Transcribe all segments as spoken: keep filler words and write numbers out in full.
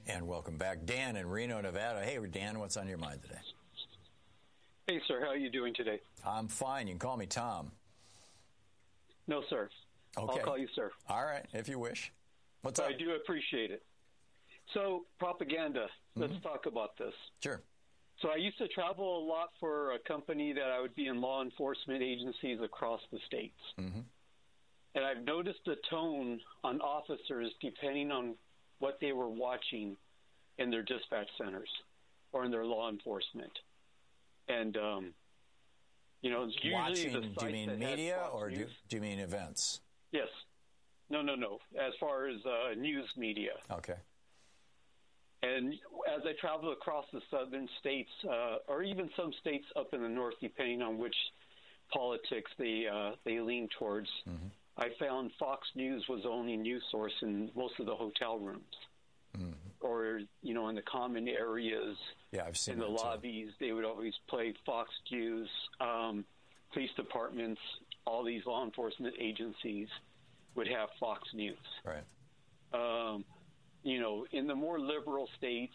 And welcome back. Dan in Reno, Nevada. Hey, Dan, what's on your mind today? Hey, sir. How are you doing today? I'm fine. You can call me Tom. No, sir. Okay. I'll call you sir. All right, if you wish. What's I up? I do appreciate it. So, propaganda. Let's mm-hmm. talk about this. Sure. So I used to travel a lot for a company that I would be in law enforcement agencies across the states. Mm-hmm. And I've noticed a tone on officers depending on what they were watching in their dispatch centers or in their law enforcement. And, um, you know, usually watching, the do you mean media or do, do you mean events? Yes. No, no, no. As far as uh, news media. Okay. And as I travel across the southern states, uh, or even some states up in the north, depending on which politics they uh, they lean towards, mm-hmm. I found Fox News was the only news source in most of the hotel rooms, mm-hmm. or you know, in the common areas. Yeah, I've seen in the that lobbies. Too. They would always play Fox News. Um, police departments, all these law enforcement agencies would have Fox News. Right. Um, you know, in the more liberal states,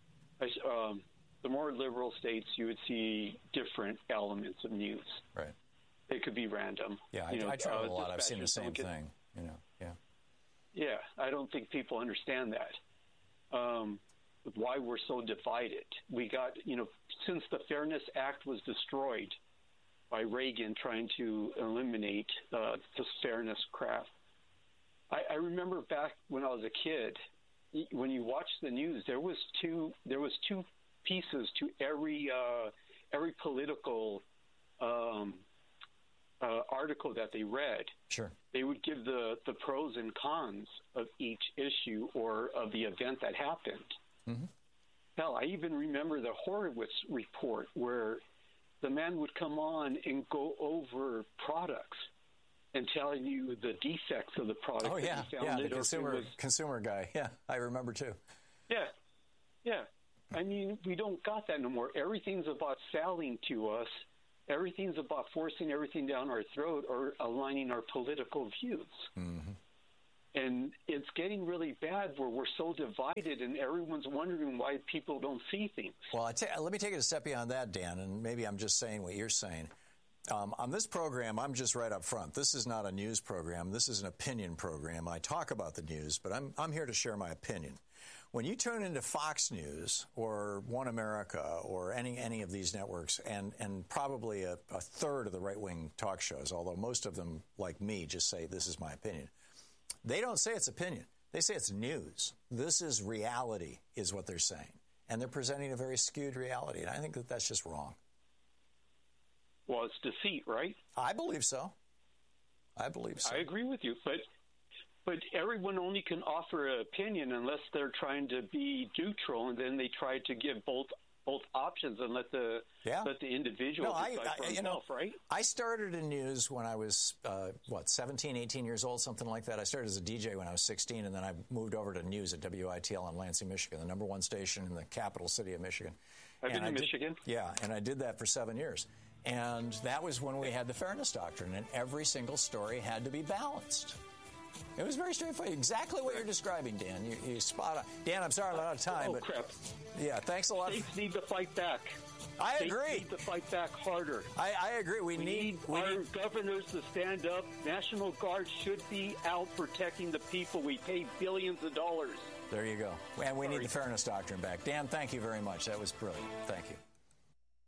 um, the more liberal states, you would see different elements of news. Right. It could be random. Yeah, you I, know, I travel uh, a lot. I've seen the same get, thing. You know, yeah. Yeah, I don't think people understand that. Um, why we're so divided. We got, you know, since the Fairness Act was destroyed by Reagan trying to eliminate uh, this fairness crap. I, I remember back when I was a kid, when you watched the news, there was two there was two pieces to every uh, every political um, uh, article that they read. Sure. They would give the, the pros and cons of each issue or of the event that happened. Mm-hmm. Hell, I even remember the Horowitz report where the man would come on and go over products and tell you the defects of the product. Oh, yeah, that he found yeah, it, the consumer, was, consumer guy. Yeah, I remember too. Yeah, yeah. I mean, we don't got that no more. Everything's about selling to us. Everything's about forcing everything down our throat or aligning our political views. Mm-hmm. And it's getting really bad where we're so divided and everyone's wondering why people don't see things. Well, I ta- let me take it a step beyond that, Dan, and maybe I'm just saying what you're saying. Um, on this program, I'm just right up front. This is not a news program. This is an opinion program. I talk about the news, but I'm I'm here to share my opinion. When you turn into Fox News or One America or any any of these networks, and, and probably a, a third of the right-wing talk shows, although most of them, like me, just say this is my opinion, they don't say it's opinion. They say it's news. This is reality, is what they're saying. And they're presenting a very skewed reality, and I think that that's just wrong. Well, it's deceit, right? I believe so. I believe so. I agree with you, but but everyone only can offer an opinion unless they're trying to be neutral, and then they try to give both both options and let the yeah. let the individual no, decide I, for I, himself, you know, right? I started in news when I was, uh, what, seventeen, eighteen years old, something like that. I started as a D J when I was sixteen, and then I moved over to news at W I T L in Lansing, Michigan, the number one station in the capital city of Michigan. I've been and in I Michigan. Did, yeah, and I did that for seven years. And that was when we had the Fairness Doctrine, and every single story had to be balanced. It was very straightforward. Exactly what you're describing, Dan. You, you spot on. Dan, I'm sorry I'm out of time. Oh, but crap. Yeah, thanks a lot. States for, need to fight back. I States agree. need to fight back harder. I, I agree. We, we need, need we our need, governors to stand up. National Guard should be out protecting the people. We pay billions of dollars. There you go. And we Sorry. need the Fairness Doctrine back. Dan, thank you very much. That was brilliant. Thank you.